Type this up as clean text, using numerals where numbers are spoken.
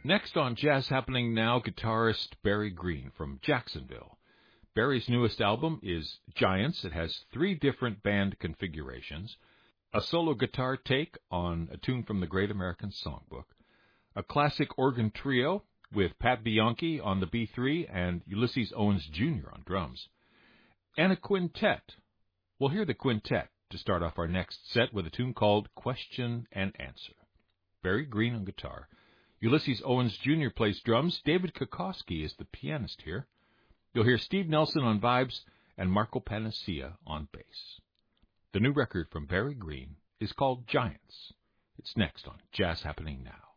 Next on Jazz Happening Now, guitarist Barry Green from Jacksonville. Barry's newest album is Giants. It has 3 different band configurations, a solo guitar take on a tune from the Great American Songbook, a classic organ trio with Pat Bianchi on the B3 and Ulysses Owens Jr. on drums, and a quintet. We'll hear the quintet to start off our next set with a tune called Question and Answer. Barry Green on guitar. Ulysses Owens Jr. plays drums. David Kokoski is the pianist here. You'll hear Steve Nelson on vibes and Marco Panacea on bass. The new record from Barry Green is called Giants. It's next on Jazz Happening Now.